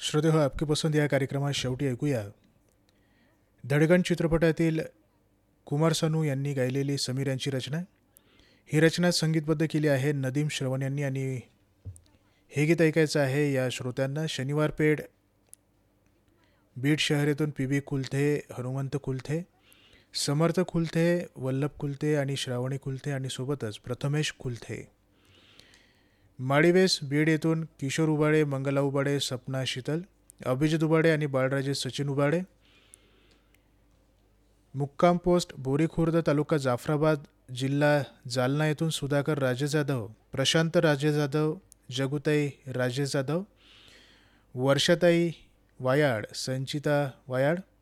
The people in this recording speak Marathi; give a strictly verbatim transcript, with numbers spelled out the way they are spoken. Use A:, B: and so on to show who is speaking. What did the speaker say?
A: श्रोते हो, आपकी पसंत या कार्यक्रमात शेवटी ऐकूया धडगण चित्रपटातील कुमार सानू यांनी गायलेली समीर यांची रचना. ही रचना संगीतबद्ध केली आहे नदीम श्रवण यांनी आणि हे गीत ऐकायचं आहे या श्रोत्यांना. शनिवार पेठ बीड शहर येथून पी बी कुलथे, हनुमंत कुलथे, समर्थ कुलथे, वल्लभ कुलथे आणि श्रावणी कुलथे आणि सोबतच प्रथमेश कुलथे. माळीवेस बीड येथून किशोर उबाळे, मंगला उबाळे, सपना शीतल, अभिजित उबाळे आणि बाळराजे सचिन उबाळे. मुक्काम पोस्ट बोरीखुर्द, तालुका जाफराबाद, जिल्हा जालना येथून सुधाकर राजे जाधव, प्रशांत राजे जाधव, जगुताई राजे जाधव, वर्षाताई वायाड, संचिता वायाड,